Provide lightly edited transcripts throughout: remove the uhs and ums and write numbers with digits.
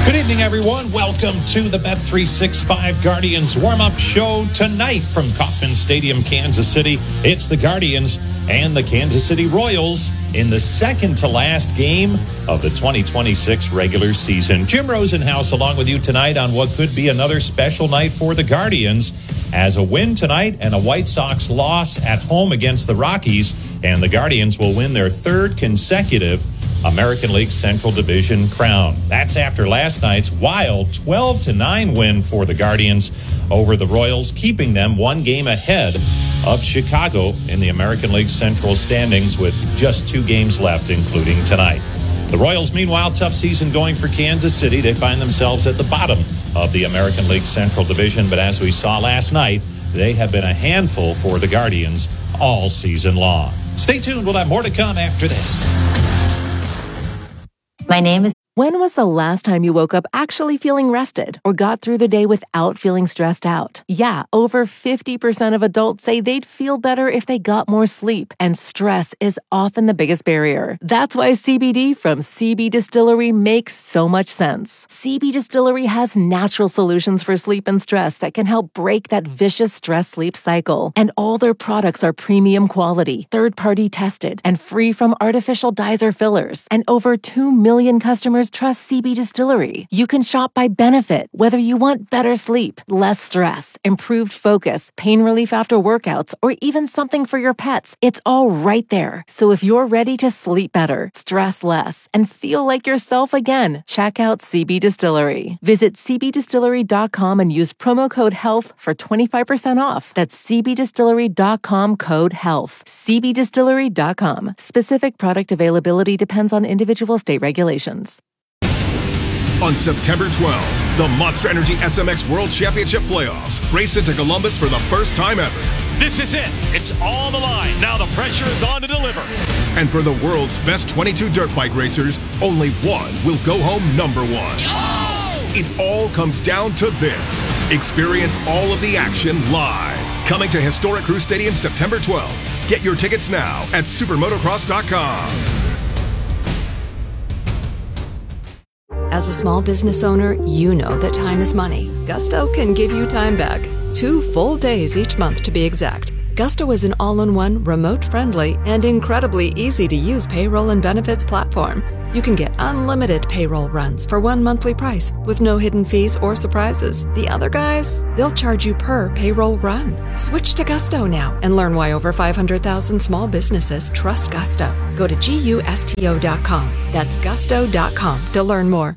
Good evening, everyone. Welcome to the Bet365 Guardians warm-up show tonight from Kauffman Stadium, Kansas City. It's the Guardians and the Kansas City Royals in the second-to-last game of the 2026 regular season. Jim Rosenhaus along with you tonight on what could be another special night for the Guardians, as a win tonight and a White Sox loss at home against the Rockies, and the Guardians will win their third consecutive American League Central Division crown. That's after last night's wild 12-9 win for the Guardians over the Royals, keeping them one game ahead of Chicago in the American League Central standings with just 2 games left, including tonight. The Royals, meanwhile, tough season going for Kansas City. They find themselves at the bottom of the American League Central Division, but as we saw last night, they have been a handful for the Guardians all season long. Stay tuned. We'll have more to come after this. My name is... When was the last time you woke up actually feeling rested or got through the day without feeling stressed out? Yeah, over 50% of adults say they'd feel better if they got more sleep, and stress is often the biggest barrier. That's why CBD from CB Distillery makes so much sense. CB Distillery has natural solutions for sleep and stress that can help break that vicious stress-sleep cycle. And all their products are premium quality, third-party tested, and free from artificial dyes or fillers. And over 2 million customers trust CB Distillery. You can shop by benefit, whether you want better sleep, less stress, improved focus, pain relief after workouts, or even something for your pets. It's all right there. So if you're ready to sleep better, stress less, and feel like yourself again, check out CB Distillery. Visit cbdistillery.com and use promo code HEALTH for 25% off. That's cbdistillery.com, code HEALTH. cbdistillery.com. Specific product availability depends on individual state regulations. On September 12th, the Monster Energy SMX World Championship Playoffs race into Columbus for the first time ever. This is it. It's on the line. Now the pressure is on to deliver. And for the world's best 22 dirt bike racers, only one will go home number one. Oh! It all comes down to this. Experience all of the action live. Coming to Historic Crew Stadium September 12th. Get your tickets now at supermotocross.com. As a small business owner, you know that time is money. Gusto can give you time back. 2 full days each month to be exact. Gusto is an all-in-one, remote-friendly, and incredibly easy-to-use payroll and benefits platform. You can get unlimited payroll runs for one monthly price with no hidden fees or surprises. The other guys, they'll charge you per payroll run. Switch to Gusto now and learn why over 500,000 small businesses trust Gusto. Go to gusto.com. That's gusto.com to learn more.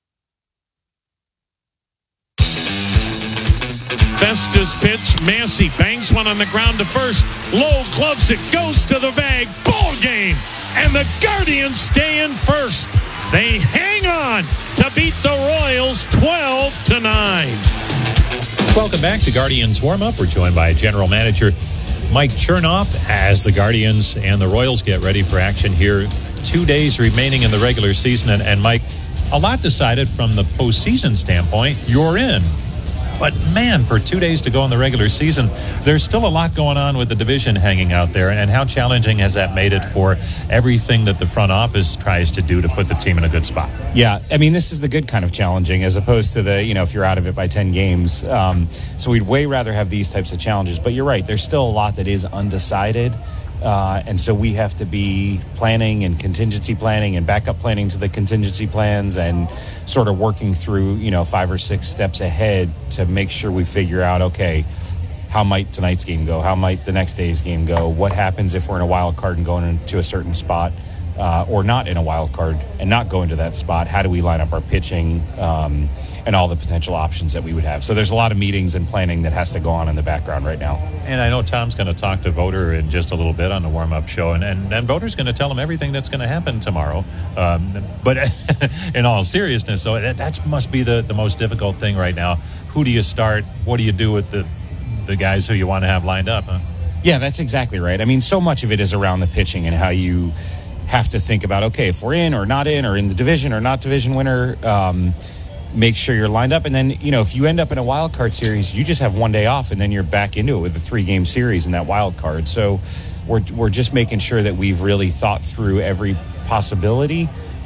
Festus pitch. Massey bangs one on the ground to first. Lowe gloves it. Goes to the bag. Ball game. And the Guardians stay in first. They hang on to beat the Royals 12-9. Welcome back to Guardians Warm-Up. We're joined by General Manager Mike Chernoff as the Guardians and the Royals get ready for action here. 2 days remaining in the regular season. And Mike, a lot decided from the postseason standpoint. You're in. But, man, for 2 days to go in the regular season, there's still a lot going on with the division hanging out there. And how challenging has that made it for everything that the front office tries to do to put the team in a good spot? Yeah, I mean, this is the good kind of challenging as opposed to the, if you're out of it by 10 games. So we'd way rather have these types of challenges. But you're right, there's still a lot that is undecided. And so we have to be planning and contingency planning and backup planning to the contingency plans and sort of working through, 5 or 6 steps ahead to make sure we figure out, okay, how might tonight's game go? How might the next day's game go? What happens if we're in a wild card and going into a certain spot or not in a wild card and not going to that spot? How do we line up our pitching and all the potential options that we would have? So there's a lot of meetings and planning that has to go on in the background right now. And I know Tom's going to talk to Voter in just a little bit on the warm-up show, and Voter's going to tell him everything that's going to happen tomorrow. But in all seriousness, so that must be the most difficult thing right now. Who do you start? What do you do with the guys who you want to have lined up? Huh? Yeah, that's exactly right. I mean, so much of it is around the pitching and how you have to think about, okay, if we're in or not in or in the division or not division winner, make sure you're lined up. And then, if you end up in a wild card series, you just have one day off and then you're back into it with a 3-game series in that wild card. So we're just making sure that we've really thought through every possibility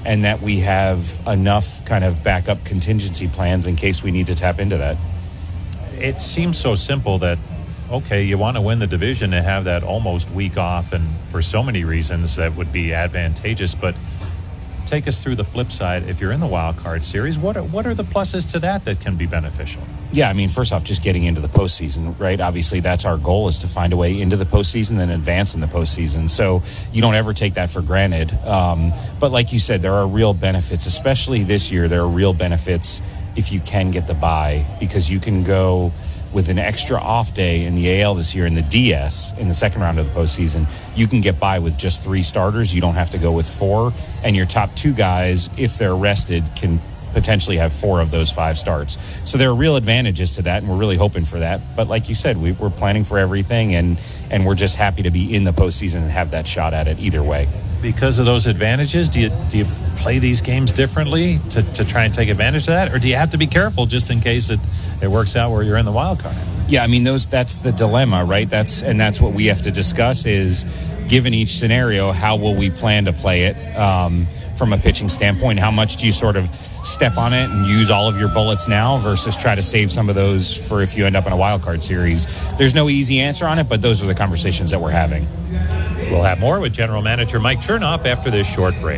and that we have enough kind of backup contingency plans in case we need to tap into that. It seems so simple that, okay, you want to win the division and have that almost week off, and for so many reasons that would be advantageous. But take us through the flip side. If you're in the wild card series, what are the pluses to that can be beneficial? Yeah, I mean, first off, just getting into the postseason, right? Obviously, that's our goal, is to find a way into the postseason and advance in the postseason. So you don't ever take that for granted. But like you said, there are real benefits, especially this year. There are real benefits if you can get the bye, because you can go with an extra off day in the AL this year, in the DS, in the second round of the postseason. You can get by with just 3 starters. You don't have to go with 4. And your top 2 guys, if they're rested, can potentially have 4 of those 5 starts. So there are real advantages to that, and we're really hoping for that. But like you said, we're planning for everything, and we're just happy to be in the postseason and have that shot at it either way. Because of those advantages, do you play these games differently to try and take advantage of that? Or do you have to be careful just in case it works out where you're in the wild card? Yeah, I mean, that's the dilemma, right? That's what we have to discuss is, given each scenario, how will we plan to play it from a pitching standpoint? How much do you sort of step on it and use all of your bullets now versus try to save some of those for if you end up in a wild card series? There's no easy answer on it, but those are the conversations that we're having. We'll have more with General Manager Mike Chernoff after this short break.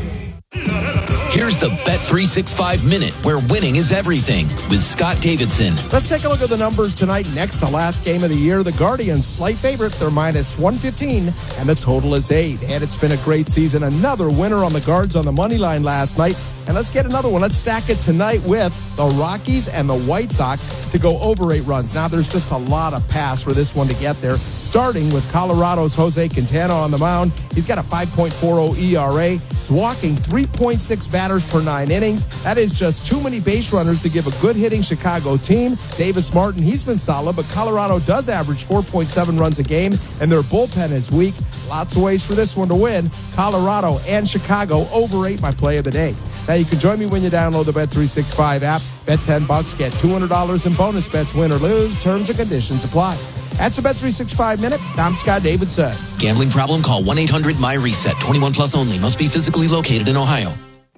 Here's the Bet365 Minute, where winning is everything, with Scott Davidson. Let's take a look at the numbers tonight. Next to last game of the year, the Guardians, slight favorite. They're minus 115, and the total is 8. And it's been a great season. Another winner on the Guards on the money line last night. And let's get another one. Let's stack it tonight with the Rockies and the White Sox to go over 8 runs. Now, there's just a lot of pass for this one to get there, starting with Colorado's Jose Quintana on the mound. He's got a 5.40 ERA. He's walking 3.6 batters per 9 innings. That is just too many base runners to give a good hitting Chicago team. Davis Martin, he's been solid, but Colorado does average 4.7 runs a game, and their bullpen is weak. Lots of ways for this one to win. Colorado and Chicago over 8, my play of the day. Now, you can join me when you download the Bet365 app. Bet $10, get $200 in bonus bets, win or lose. Terms and conditions apply. That's the Bet365 Minute. I'm Scott Davidson. Gambling problem? Call 1-800-MY-RESET. 21 plus only. Must be physically located in Ohio.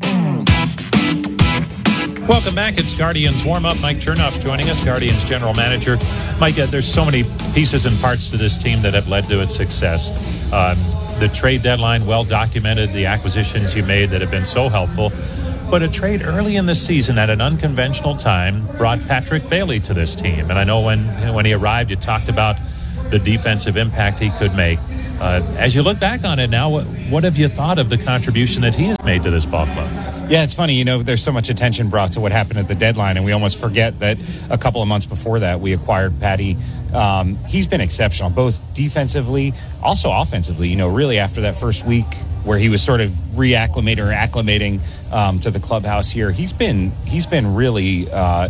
Welcome back. It's Guardians warm-up. Mike Chernoff's joining us, Guardians General Manager. Mike, there's so many pieces and parts to this team that have led to its success. The trade deadline, well documented, the acquisitions you made that have been so helpful. But a trade early in the season at an unconventional time brought Patrick Bailey to this team. And I know when he arrived, you talked about the defensive impact he could make. As you look back on it now, what have you thought of the contribution that he has made to this ball club? Yeah, it's funny, there's so much attention brought to what happened at the deadline, and we almost forget that a couple of months before that, we acquired Patty. He's been exceptional, both defensively, also offensively. Really after that first week where he was sort of acclimating to the clubhouse here, he's been really a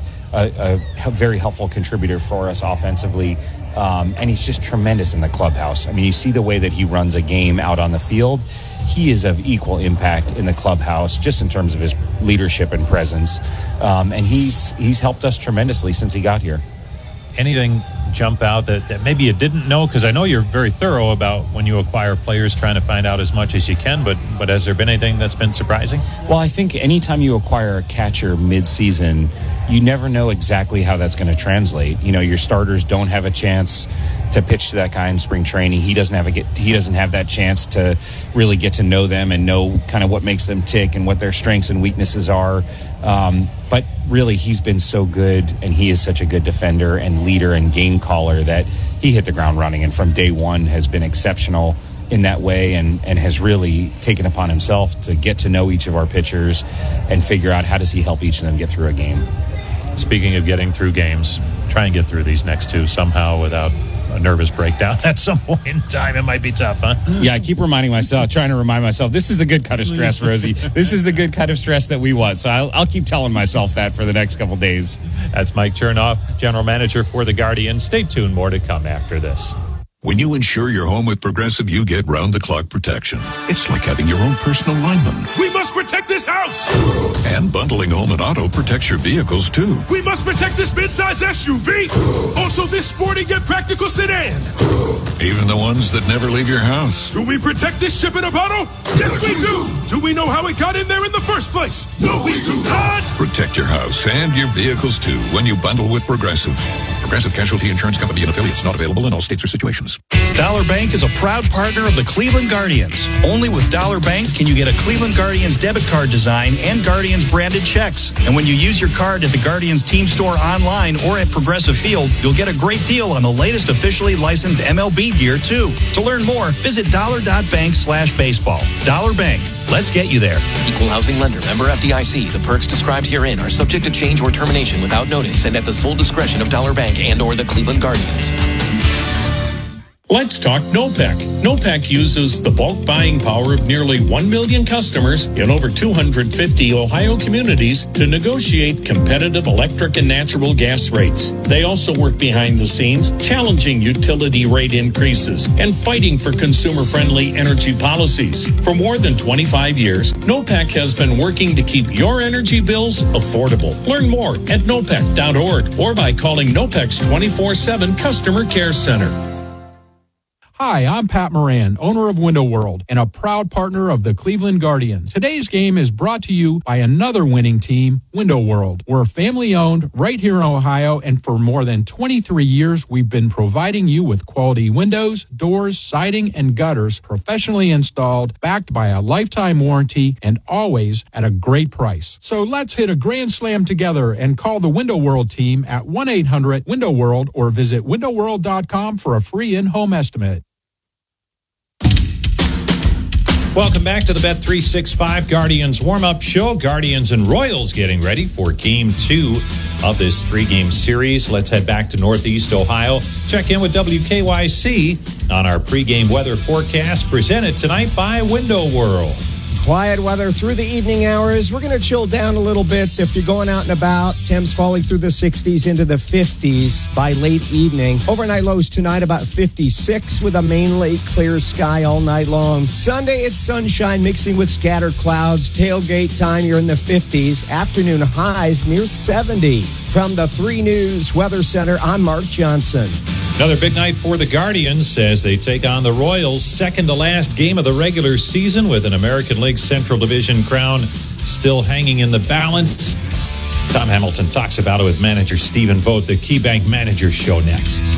very helpful contributor for us offensively. And he's just tremendous in the clubhouse. I mean, you see the way that he runs a game out on the field. He is of equal impact in the clubhouse, just in terms of his leadership and presence. And he's helped us tremendously since he got here. Anything jump out that maybe you didn't know? Because I know you're very thorough about when you acquire players, trying to find out as much as you can. But has there been anything that's been surprising? Well, I think anytime you acquire a catcher mid-season, you never know exactly how that's going to translate. Your starters don't have a chance to pitch to that guy in spring training. He doesn't have that chance to really get to know them and know kind of what makes them tick and what their strengths and weaknesses are. But really, he's been so good, and he is such a good defender and leader and game caller that he hit the ground running, and from day one has been exceptional in that way, and has really taken upon himself to get to know each of our pitchers and figure out how does he help each of them get through a game. Speaking of getting through games, try and get through these next 2 somehow without a nervous breakdown at some point in time. It might be tough, huh? Yeah, I keep trying to remind myself, this is the good kind of stress, Rosie. This is the good kind of stress that we want. So I'll keep telling myself that for the next couple days. That's Mike Chernoff, General Manager for the Guardians. Stay tuned. More to come after this. When you insure your home with Progressive, you get round-the-clock protection. It's like having your own personal lineman. We must protect this house! And bundling home and auto protects your vehicles, too. We must protect this midsize SUV! Also this sporty yet practical sedan! Even the ones that never leave your house. Do we protect this ship in a bottle? Yes, we do! Do we know how it got in there in the first place? No, we do not! Protect your house and your vehicles, too, when you bundle with Progressive. Progressive Casualty Insurance Company and affiliates, not available in all states or situations. Dollar Bank is a proud partner of the Cleveland Guardians. Only with Dollar Bank can you get a Cleveland Guardians debit card design and Guardians branded checks. And when you use your card at the Guardians team store online or at Progressive Field, you'll get a great deal on the latest officially licensed MLB gear, too. To learn more, visit dollar.bank/baseball. Dollar Bank. Let's get you there. Equal housing lender. Member FDIC. The perks described herein are subject to change or termination without notice and at the sole discretion of Dollar Bank and or the Cleveland Guardians. Let's talk NOPEC. NOPEC uses the bulk buying power of nearly 1 million customers in over 250 Ohio communities to negotiate competitive electric and natural gas rates. They also work behind the scenes, challenging utility rate increases and fighting for consumer-friendly energy policies. For more than 25 years, NOPEC has been working to keep your energy bills affordable. Learn more at nopec.org or by calling NOPEC's 24/7 Customer Care Center. Hi, I'm Pat Moran, owner of Window World and a proud partner of the Cleveland Guardians. Today's game is brought to you by another winning team, Window World. We're family-owned right here in Ohio, and for more than 23 years, we've been providing you with quality windows, doors, siding, and gutters professionally installed, backed by a lifetime warranty, and always at a great price. So let's hit a grand slam together and call the Window World team at 1-800-WINDOW-WORLD or visit windowworld.com for a free in-home estimate. Welcome back to the Bet365 Guardians warm-up show. Guardians and Royals getting ready for Game 2 of this 3-game series. Let's head back to Northeast Ohio. Check in with WKYC on our pregame weather forecast presented tonight by Window World. Quiet weather through the evening hours. We're going to chill down a little bit. So if you're going out and about, temps falling through the 60s into the 50s by late evening. Overnight lows tonight about 56 with a mainly clear sky all night long. Sunday, it's sunshine mixing with scattered clouds. Tailgate time, you're in the 50s. Afternoon highs near 70. From the 3 News Weather Center, I'm Mark Johnson. Another big night for the Guardians as they take on the Royals. Second to last game of the regular season with an American League Central Division crown still hanging in the balance. Tom Hamilton talks about it with manager Stephen Vogt, the KeyBank Manager Show next.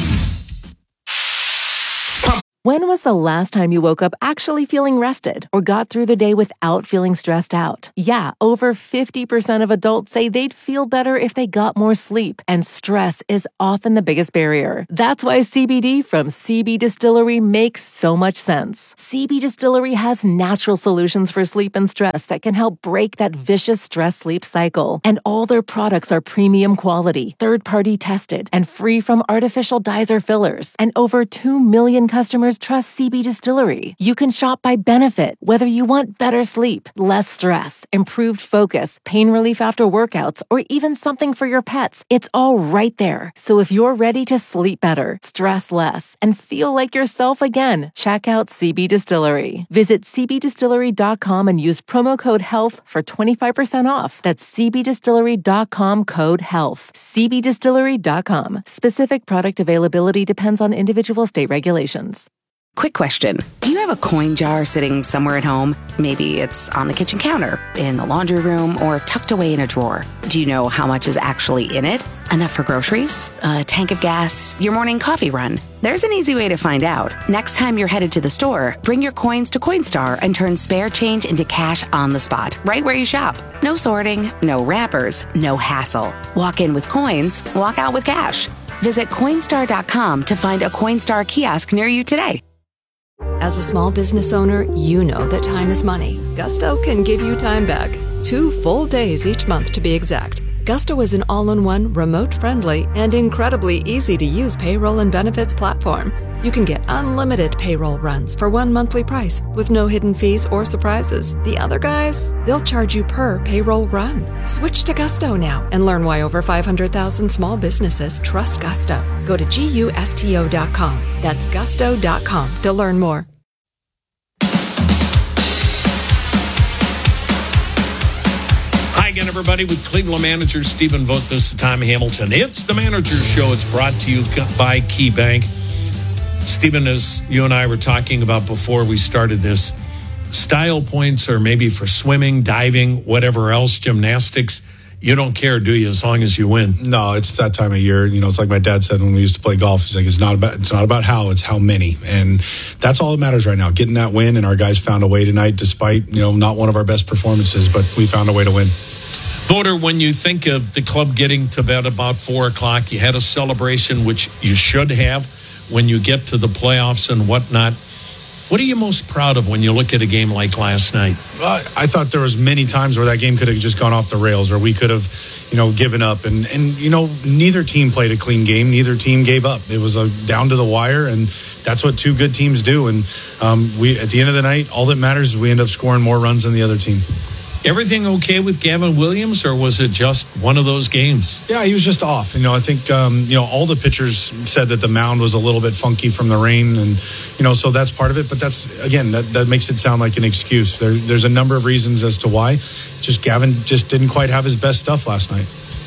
When was the last time you woke up actually feeling rested or got through the day without feeling stressed out? Yeah, over 50% of adults say they'd feel better if they got more sleep, and stress is often the biggest barrier. That's why CBD from CB Distillery makes so much sense. CB Distillery has natural solutions for sleep and stress that can help break that vicious stress-sleep cycle. And all their products are premium quality, third-party tested, and free from artificial dyes or fillers. And over 2 million customers trust CB Distillery. You can shop by benefit, whether you want better sleep, less stress, improved focus, pain relief after workouts, or even something for your pets. It's all right there. So if you're ready to sleep better, stress less, and feel like yourself again, check out CB Distillery. Visit cbdistillery.com and use promo code HEALTH for 25% off. That's cbdistillery.com code HEALTH. cbdistillery.com. Specific product availability depends on individual state regulations. Quick question. Do you have a coin jar sitting somewhere at home? Maybe it's on the kitchen counter, in the laundry room, or tucked away in a drawer. Do you know how much is actually in it? Enough for groceries? A tank of gas? Your morning coffee run? There's an easy way to find out. Next time you're headed to the store, bring your coins to Coinstar and turn spare change into cash on the spot, right where you shop. No sorting, no wrappers, no hassle. Walk in with coins, walk out with cash. Visit Coinstar.com to find a Coinstar kiosk near you today. As a small business owner, you know that time is money. Gusto can give you time back. 2 full days each month to be exact. Gusto is an all-in-one, remote-friendly, and incredibly easy-to-use payroll and benefits platform. you can get unlimited payroll runs for one monthly price with no hidden fees or surprises. The other guys, they'll charge you per payroll run. Switch to Gusto now and learn why over 500,000 small businesses trust Gusto. Go to GUSTO.com. That's Gusto.com to learn more. Hi again, everybody, with Cleveland manager Stephen Vogt. This is Tom Hamilton. It's the Manager's Show. It's brought to you by KeyBank. Stephen, as you and I were talking about before we started this, style points are maybe for swimming, diving, whatever else, gymnastics. You don't care, do you, as long as you win? No, it's that time of year. You know, it's like my dad said when we used to play golf. He's like, it's not about how, it's how many. And that's all that matters right now, getting that win. And our guys found a way tonight, despite, not one of our best performances, but we found a way to win. Voter, when you think of the club getting to bed about 4 o'clock, you had a celebration, which you should have when you get to the playoffs and whatnot. What are you most proud of when you look at a game like last night? I thought there was many times where that game could have just gone off the rails, or we could have, given up. And neither team played a clean game. Neither team gave up. It was down to the wire, and that's what two good teams do. And we, at the end of the night, all that matters is we end up scoring more runs than the other team. Everything okay with Gavin Williams, or was it just one of those games? Yeah, he was just off. I think, all the pitchers said that the mound was a little bit funky from the rain, and, so that's part of it. But that's, again, that makes it sound like an excuse. There's a number of reasons as to why. Just Gavin just didn't quite have his best stuff last night.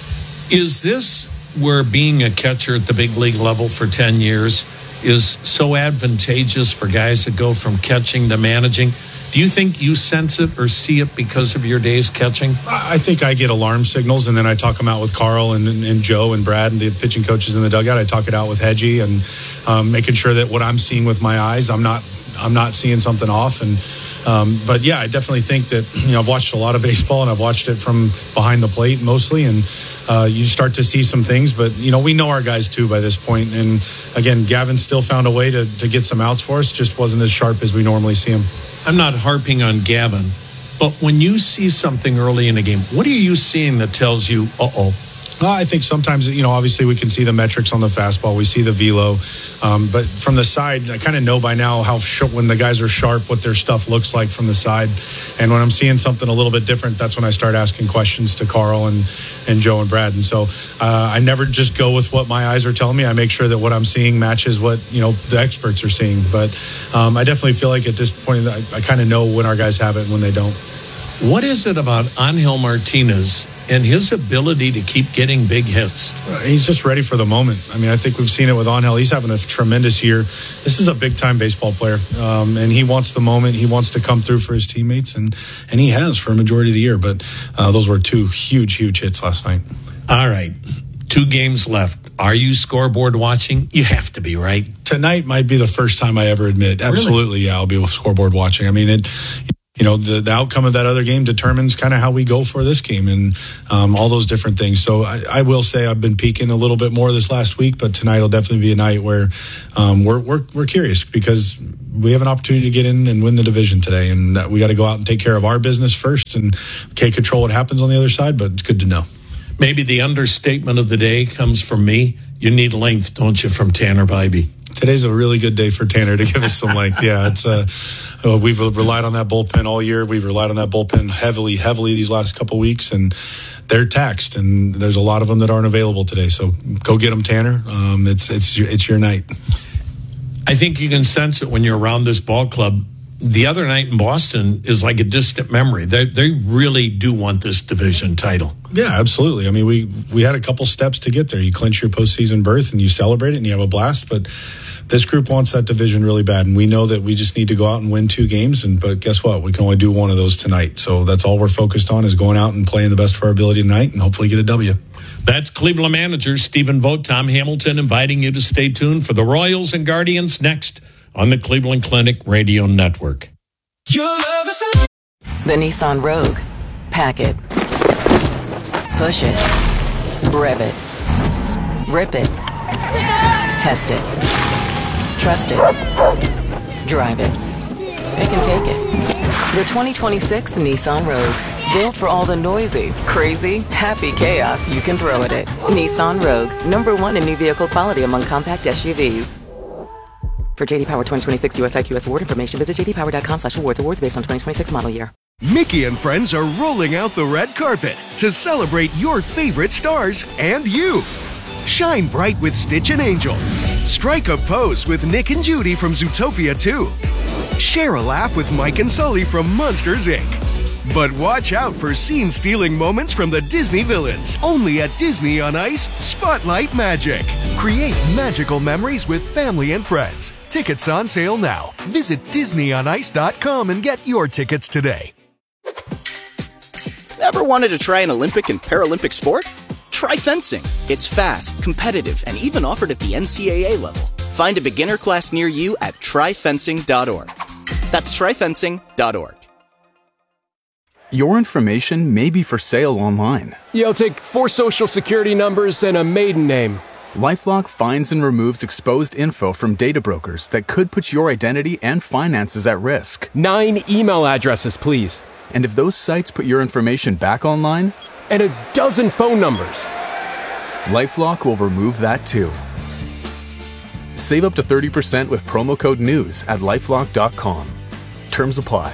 Is this where being a catcher at the big league level for 10 years is so advantageous for guys that go from catching to managing? Do you think you sense it or see it because of your days catching? I think I get alarm signals, and then I talk them out with Carl and Joe and Brad and the pitching coaches in the dugout. I talk it out with Hedgie, and making sure that what I'm seeing with my eyes, I'm not seeing something off. And but yeah, I definitely think that I've watched a lot of baseball, and I've watched it from behind the plate mostly, and you start to see some things. But we know our guys too by this point. And again, Gavin still found a way to get some outs for us. Just wasn't as sharp as we normally see him. I'm not harping on Gavin, but when you see something early in a game, what are you seeing that tells you, I think sometimes, obviously we can see the metrics on the fastball. We see the velo. But from the side, I kind of know by now when the guys are sharp, what their stuff looks like from the side. And when I'm seeing something a little bit different, that's when I start asking questions to Carl and Joe and Brad. And so I never just go with what my eyes are telling me. I make sure that what I'm seeing matches what, the experts are seeing. But I definitely feel like at this point, I kind of know when our guys have it and when they don't. What is it about Angel Martinez and his ability to keep getting big hits? He's just ready for the moment. I think we've seen it with Angel. He's having a tremendous year. This is a big-time baseball player, and he wants the moment. He wants to come through for his teammates, and he has for a majority of the year. But those were two huge hits last night. All right. 2 games left. Are you scoreboard watching? You have to be, right? Tonight might be the first time I ever admit. Absolutely, really? Yeah, I'll be scoreboard watching. The outcome of that other game determines kind of how we go for this game and all those different things. So I will say I've been peaking a little bit more this last week, but tonight will definitely be a night where we're curious because we have an opportunity to get in and win the division today, and we got to go out and take care of our business first and can't control what happens on the other side, but it's good to know. Maybe the understatement of the day comes from me. You need length, don't you, from Tanner Bybee? Today's a really good day for Tanner to give us some length. Yeah, it's we've relied on that bullpen all year. We've relied on that bullpen heavily these last couple weeks, and they're taxed. And there's a lot of them that aren't available today. So go get them, Tanner. It's your night. I think you can sense it when you're around this ball club. The other night in Boston is like a distant memory. They really do want this division title. Yeah, absolutely. We had a couple steps to get there. You clinch your postseason berth and you celebrate it and you have a blast. But this group wants that division really bad, and we know that we just need to go out and win 2 games. But guess what? We can only do one of those tonight. So that's all we're focused on is going out and playing the best of our ability tonight and hopefully get a W. That's Cleveland manager Stephen Vogt. Tom Hamilton inviting you to stay tuned for the Royals and Guardians next on the Cleveland Clinic Radio Network. The Nissan Rogue. Pack it. Push it. Rev it. Rip it. Test it. Trust it. Drive it. It can take it. The 2026 Nissan Rogue. Built for all the noisy, crazy, happy chaos you can throw at it. Nissan Rogue. #1 in new vehicle quality among compact SUVs. For JD Power 2026 US IQS award information, visit jdpower.com/awards. Awards based on 2026 model year. Mickey and friends are rolling out the red carpet to celebrate your favorite stars and you. Shine bright with Stitch and Angel. Strike a pose with Nick and Judy from Zootopia 2. Share a laugh with Mike and Sully from Monsters, Inc. But watch out for scene-stealing moments from the Disney villains. Only at Disney on Ice Spotlight Magic. Create magical memories with family and friends. Tickets on sale now. Visit DisneyOnIce.com and get your tickets today. Ever wanted to try an Olympic and Paralympic sport? Try fencing. It's fast, competitive, and even offered at the NCAA level. Find a beginner class near you at tryfencing.org. That's tryfencing.org. Your information may be for sale online. Yo, take 4 social security numbers and a maiden name. LifeLock finds and removes exposed info from data brokers that could put your identity and finances at risk. 9 email addresses, please. And if those sites put your information back online? And a dozen phone numbers. LifeLock will remove that too. Save up to 30% with promo code NEWS at LifeLock.com. Terms apply.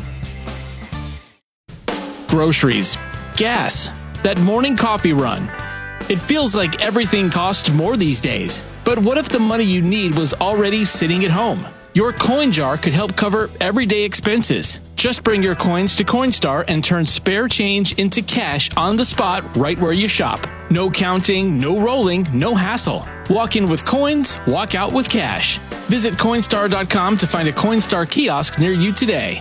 Groceries, gas, that morning coffee run. It feels like everything costs more these days. But what if the money you need was already sitting at home? Your coin jar could help cover everyday expenses. Just bring your coins to Coinstar and turn spare change into cash on the spot right where you shop. No counting, no rolling, no hassle. Walk in with coins, walk out with cash. Visit Coinstar.com to find a Coinstar kiosk near you today.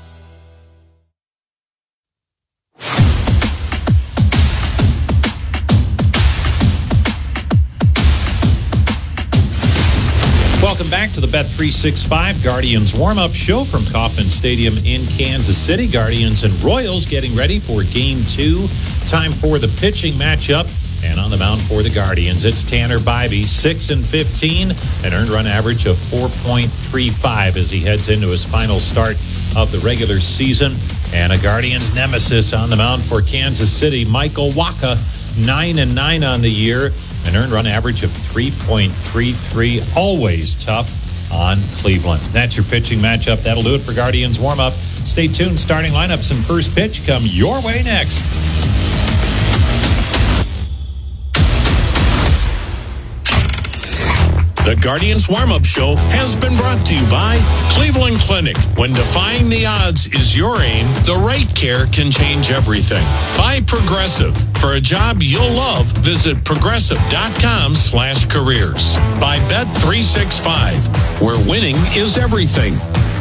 Welcome back to the Bet365 Guardians warm-up show from Kauffman Stadium in Kansas City. Guardians and Royals getting ready for Game 2. Time for the pitching matchup. And on the mound for the Guardians, it's Tanner Bybee, 6-15, an earned run average of 4.35 as he heads into his final start of the regular season. And a Guardians nemesis on the mound for Kansas City, Michael Wacha, 9-9 on the year. An earned run average of 3.33. Always tough on Cleveland. That's your pitching matchup. That'll do it for Guardians warm-up. Stay tuned. Starting lineups and first pitch come your way next. The Guardians Warm-Up Show has been brought to you by Cleveland Clinic. When defying the odds is your aim, the right care can change everything. By Progressive. For a job you'll love, visit progressive.com/careers. By Bet365, where winning is everything.